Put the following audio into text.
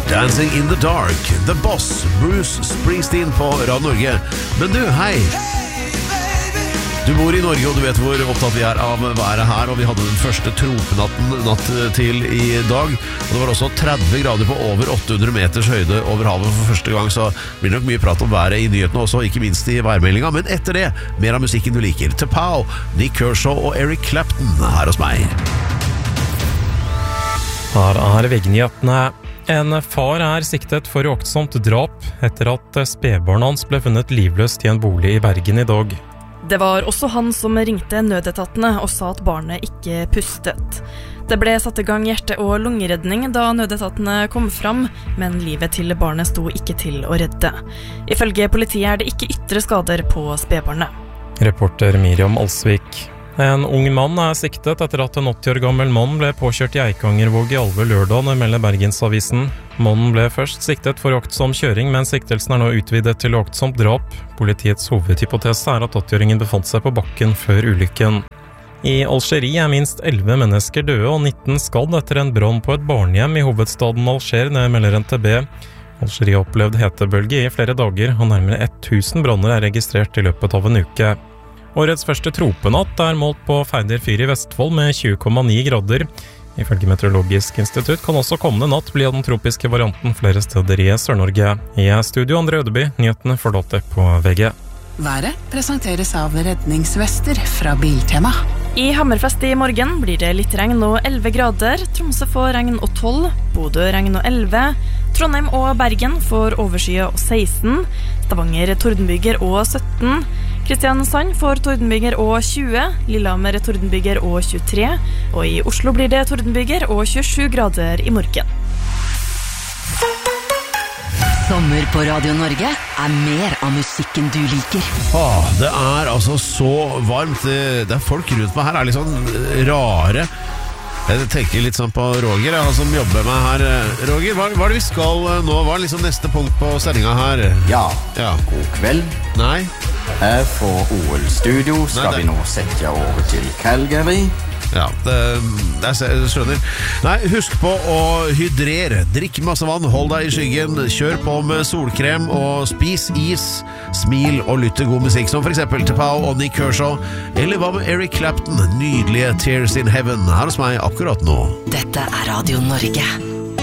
Dancing in the Dark, The Boss, Bruce Springsteen på Radio Norge. Men du, hei! Du bor i Norge, og du vet hvor opptatt vi av været her, og vi hadde den første tropenatten natt til i dag, og det var også 30 grader på over 800 meters høyde over havet for første gang, så blir det nok mye prat om været i nyhetene også, ikke minst i værmeldinga, men etter det, mer av musikken du liker. Tapao, Nick Kershaw og Eric Clapton her hos meg. Her VG-nyhetene. En far siktet for uaktsomt drap etter at spedbarnet hans ble funnet livløst i en bolig i Bergen i dag. Det var også han som ringte nødetatene og sa at barnet ikke pustet. Det ble satt i gang hjerte- og lungeredning da nødetatene kom fram, men livet til barnet sto ikke til å redde. Ifølge politiet det ikke ytre skader på spedbarnet. Reporter Miriam Alsvik. En ung mann siktet etter at en 80 år gammel mann ble påkjørt i Eikangervåg i Alve lørdag, melder Bergensavisen. Mannen ble først siktet for uaktsom kjøring, men siktelsen nå utvidet til uaktsomt drap. Politiets hovedhypotese at 80-åringen befant seg på bakken før ulykken. I Algerie minst 11 mennesker døde og 19 skadd etter en brann på et barnehjem i hovedstaden Alger, melder NTB. Algerie har opplevd hetebølge i flere dager, og nærmere 1000 branner registrert i løpet av en uke. Årets første tropenatt målt på Færder fyr i Vestfold med 20,9 grader. Ifølge Meteorologisk institutt kan også kommende natt bli av den tropiske varianten flere steder i Sør-Norge. I studio Andre Ødeby, nyhetene forlater på VG. Været presenteres av redningsvester fra Biltema. I Hammerfest i morgen blir det litt regn og 11 grader. Tromsø får regn og 12, Bodø regn og 11, Trondheim og Bergen får overskyet og 16, Stavanger tordenbyger og 17, Kristiansand får tordenbyger og 20, Lillehammer tordenbyger og 23, og i Oslo blir det tordenbyger og 27 grader i morgen. Sommer på Radio Norge mer av musikken du liker. Det altså så varmt. Det folk rundt meg her litt sånn rare. Jeg tenker litt sånn på Roger, han som jobber med her. Roger, hva det vi skal nå? Hva liksom neste punkt på sendinga her? Ja, god kveld. Nei. Fra OL-studio skal vi nå sette over til Calgary. Ja, det skjønner. Nei, husk på å hydrere. Drikk masse vann, hold deg i skyggen, kjør på med solkrem og spis is, smil og lytt til god musikk, som for eksempel Tapao og Nick Kershaw, eller hva med Eric Clapton, nydelige Tears in Heaven, her hos meg akkurat nå. Dette Radio Norge.